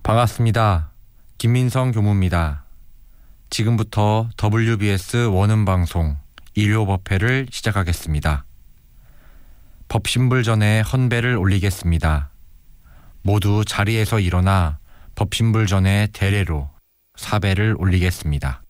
반갑습니다. 김민성 교무입니다. 지금부터 WBS 원음방송 일요법회를 시작하겠습니다. 법신불 전에 헌배를 올리겠습니다. 모두 자리에서 일어나 법신불 전에 대례로 사배를 올리겠습니다.